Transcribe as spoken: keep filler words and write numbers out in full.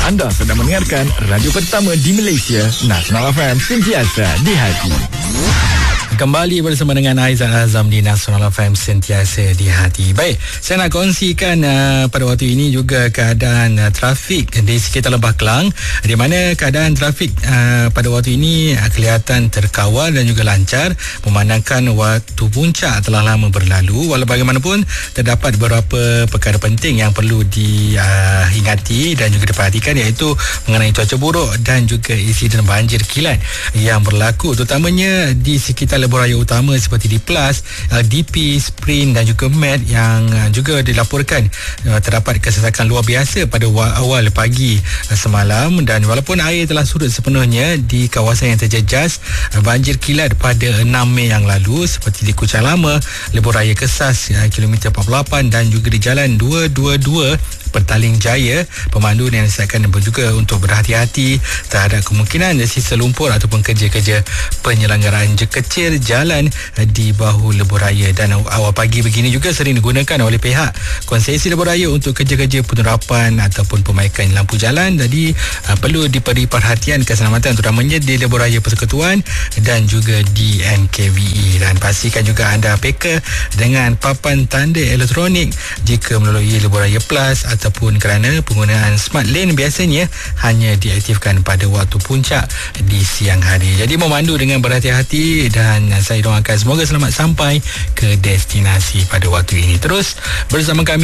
Anda sedang mendengarkan radio pertama di Malaysia, Nasional F M, sentiasa di hati. Kembali bersama dengan Aizat Azam di Nasional F M, sentiasa di hati. Baik, saya nak kongsikan uh, pada waktu ini juga keadaan uh, trafik di sekitar Lebah Kelang, di mana keadaan trafik uh, pada waktu ini uh, kelihatan terkawal dan juga lancar memandangkan waktu puncak telah lama berlalu. Walau bagaimanapun, terdapat beberapa perkara penting yang perlu diingati uh, dan juga diperhatikan, iaitu mengenai cuaca buruk dan juga insiden banjir kilat yang berlaku, terutamanya di sekitar lebuh raya utama seperti di Plus, L D P, Sprint dan juga M A D, yang juga dilaporkan uh, terdapat kesesakan luar biasa pada awal pagi uh, semalam. Dan walaupun air telah surut sepenuhnya di kawasan yang terjejas uh, banjir kilat pada enam Mei yang lalu, seperti di Kuching Lama, Lebuh Raya Kesas uh, kilometer empat puluh lapan, dan juga di Jalan dua dua dua Petaling Jaya, pemandu yang disediakan juga untuk berhati-hati terhadap kemungkinan sisa lumpur ataupun kerja-kerja penyelenggaraan kecil jalan di bahu lebuh raya. Dan awal pagi begini juga sering digunakan oleh pihak konsesi lebuh raya untuk kerja-kerja penerapan ataupun perbaikan lampu jalan. Jadi uh, perlu diberi perhatian keselamatan, terutamanya di lebuh raya Persekutuan dan juga di N K V E. Dan pastikan juga anda peka dengan papan tanda elektronik jika melalui lebuh raya Plus, ataupun kerana penggunaan smart lane biasanya hanya diaktifkan pada waktu puncak di siang hari. Jadi memandu dengan berhati-hati, dan saya doakan semoga selamat sampai ke destinasi pada waktu ini. Terus bersama kami